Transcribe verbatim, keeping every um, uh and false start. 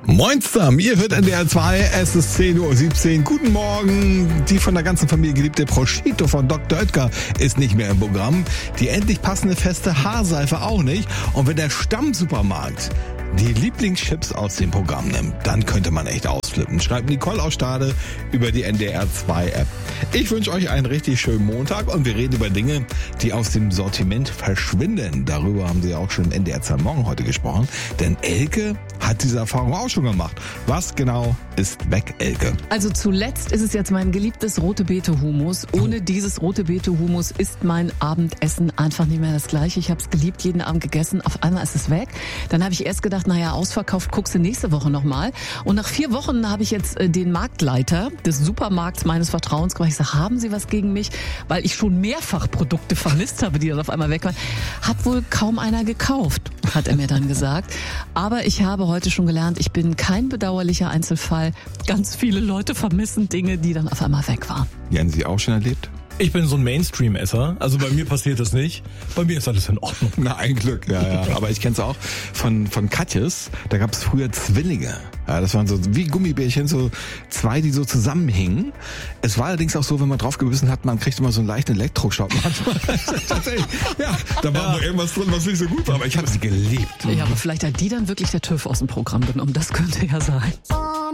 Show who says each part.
Speaker 1: Moin zusammen, ihr hört N D R zwei, es ist zehn Uhr siebzehn. Guten Morgen, die von der ganzen Familie geliebte Prosciutto von Doktor Oetker ist nicht mehr im Programm. Die endlich passende feste Haarseife auch nicht. Und wenn der Stammsupermarkt die Lieblingschips aus dem Programm nimmt, dann könnte man echt ausflippen. Schreibt Nicole aus Stade über die N D R zwei App. Ich wünsche euch einen richtig schönen Montag und wir reden über Dinge, die aus dem Sortiment verschwinden. Darüber haben sie auch schon im N D R zwei Morgen heute gesprochen. Denn Elke hat diese Erfahrung auch schon gemacht. Was genau ist weg, Elke?
Speaker 2: Also zuletzt ist es jetzt mein geliebtes rote Beete Hummus. Ohne dieses rote Beete Hummus ist mein Abendessen einfach nicht mehr das gleiche. Ich habe es geliebt, jeden Abend gegessen. Auf einmal ist es weg. Dann habe ich erst gedacht, naja, ausverkauft, guckst du nächste Woche nochmal. Und nach vier Wochen habe ich jetzt den Marktleiter des Supermarkts meines Vertrauens gemacht. Ich sage, haben Sie was gegen mich? Weil ich schon mehrfach Produkte vermisst habe, die dann auf einmal weg waren. Hat wohl kaum einer gekauft, hat er mir dann gesagt. Aber ich habe heute schon gelernt, ich bin kein bedauerlicher Einzelfall. Ganz viele Leute vermissen Dinge, die dann auf einmal weg waren.
Speaker 1: Die haben Sie auch schon erlebt?
Speaker 3: Ich bin so ein Mainstream-Esser, also bei mir passiert das nicht. Bei mir ist alles in Ordnung.
Speaker 1: Na, ein Glück, ja, ja. Aber ich kenn's auch von von Katjes. Da gab's früher Zwillinge. Ja, das waren so wie Gummibärchen, so zwei, die so zusammenhingen. Es war allerdings auch so, wenn man drauf gebissen hat, man kriegt immer so einen leichten Elektroschock. Ja, da war ja noch irgendwas drin, was nicht so gut war. Aber ich habe sie geliebt.
Speaker 2: Ja, aber vielleicht hat die dann wirklich der TÜV aus dem Programm genommen. Das könnte ja sein.